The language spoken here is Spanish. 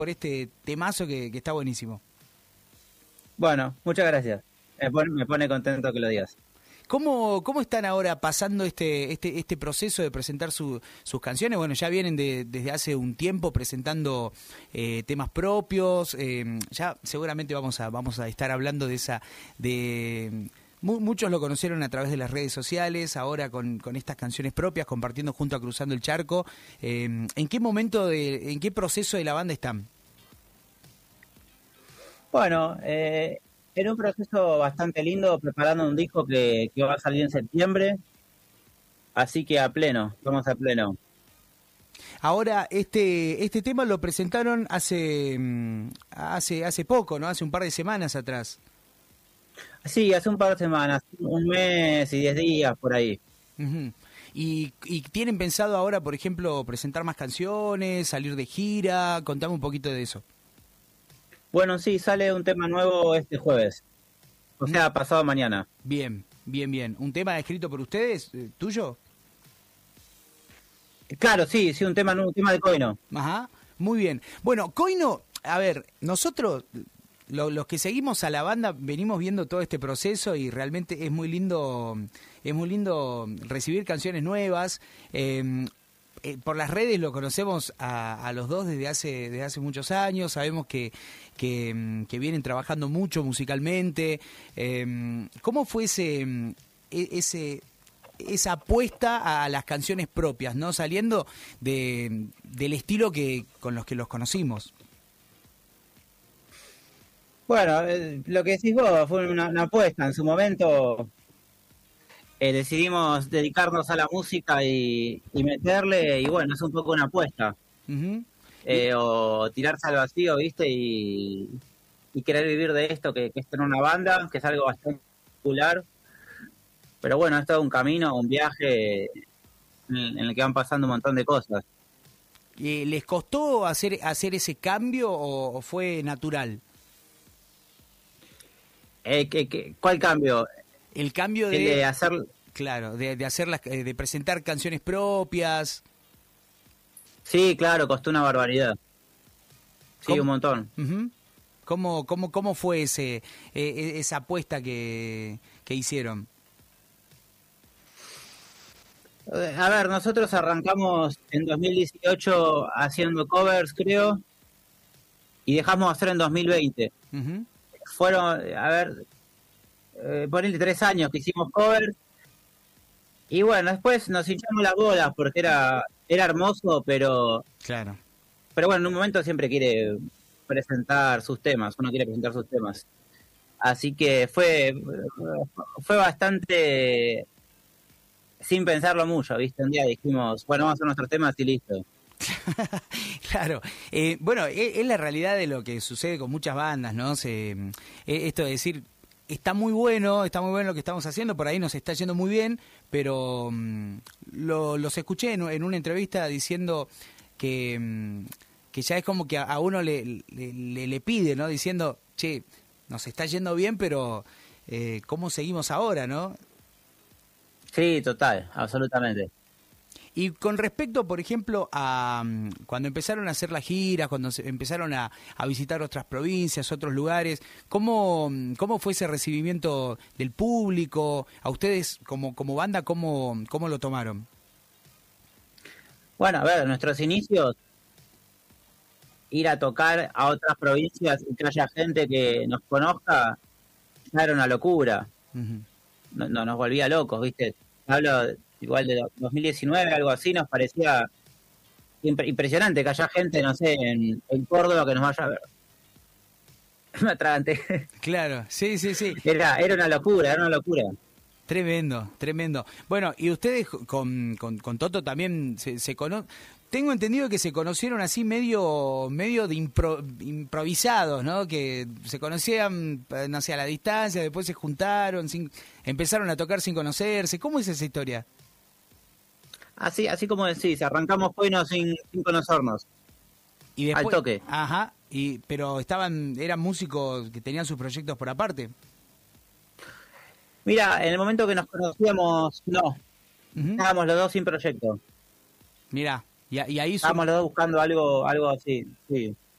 por este temazo que está buenísimo. Bueno, muchas gracias. Me pone contento que lo digas. ¿Cómo están ahora pasando este proceso de presentar sus canciones? Bueno, ya vienen desde hace un tiempo presentando temas propios. Ya seguramente vamos a estar hablando muchos lo conocieron a través de las redes sociales, ahora con estas canciones propias, compartiendo junto a Cruzando el Charco. ¿En qué proceso de la banda están? Bueno, en un proceso bastante lindo, preparando un disco que va a salir en septiembre, así que vamos a pleno. Ahora, este tema lo presentaron hace poco, ¿no? Hace un par de semanas atrás. Sí, hace un par de semanas, un mes y 10 días por ahí. Uh-huh. ¿Y tienen pensado ahora, por ejemplo, presentar más canciones, salir de gira? Contame un poquito de eso. Bueno, sí, sale un tema nuevo este jueves. O sea, pasado mañana. Bien. ¿Un tema escrito por ustedes, tuyo? Claro, sí, un tema de Coino. Ajá, muy bien. Bueno, Coino, a ver, nosotros, los que seguimos a la banda, venimos viendo todo este proceso y realmente es muy lindo recibir canciones nuevas. Por las redes lo conocemos a los dos desde hace muchos años, sabemos que vienen trabajando mucho musicalmente. ¿Cómo fue esa apuesta a las canciones propias, no saliendo del estilo con los que los conocimos? Bueno, lo que decís vos fue una apuesta. En su momento decidimos dedicarnos a la música y meterle, y bueno, es un poco una apuesta. Uh-huh. O tirarse al vacío, ¿viste? Y querer vivir de esto, que es tener una banda, que es algo bastante popular. Pero bueno, es todo un camino, un viaje en el que van pasando un montón de cosas. ¿Les costó hacer ese cambio o fue natural? ¿Cuál cambio? El cambio de hacer... Claro, de presentar canciones propias. Sí, claro, costó una barbaridad. Sí, un montón. Uh-huh. ¿Cómo fue esa apuesta que hicieron? A ver, nosotros arrancamos en 2018 haciendo covers, creo, y dejamos de hacer en 2020. Uh-huh. Fueron, a ver, ponele 3 años que hicimos covers, y bueno, después nos hinchamos las bolas porque era hermoso, pero... Claro. Pero bueno, en un momento siempre quiere presentar sus temas, uno quiere presentar sus temas. Así que fue bastante sin pensarlo mucho, ¿viste? Un día dijimos, bueno, vamos a hacer nuestros temas y listo. Claro. Bueno, es la realidad de lo que sucede con muchas bandas, ¿no? Esto de decir, está muy bueno lo que estamos haciendo, por ahí nos está yendo muy bien, pero los escuché en una entrevista diciendo que ya es como que a uno le pide, ¿no? Diciendo, che, nos está yendo bien, pero ¿cómo seguimos ahora, no? Sí, total, absolutamente. Y con respecto, por ejemplo, a cuando empezaron a hacer las giras, cuando empezaron a visitar otras provincias, otros lugares, ¿cómo fue ese recibimiento del público? A ustedes como banda, ¿cómo lo tomaron? Bueno, a ver, nuestros inicios, ir a tocar a otras provincias y que haya gente que nos conozca, ya era una locura. Uh-huh. No, nos volvía locos, ¿viste? Hablo igual de 2019, algo así, nos parecía impresionante que haya gente, no sé, en Córdoba que nos vaya a ver. Me atraganté. Claro, sí. Era una locura. Tremendo. Bueno, y ustedes con Toto también se conocen. Tengo entendido que se conocieron así medio de improvisados, ¿no? Que se conocían, no sé, a la distancia, después se juntaron, empezaron a tocar sin conocerse. ¿Cómo es esa historia? Así como decís, arrancamos Coino sin conocernos. Y después, al toque. Ajá, pero eran músicos que tenían sus proyectos por aparte. Mira, en el momento que nos conocíamos, no. Uh-huh. Estábamos los dos sin proyecto. Mirá, y ahí... Estábamos los dos buscando algo así, sí.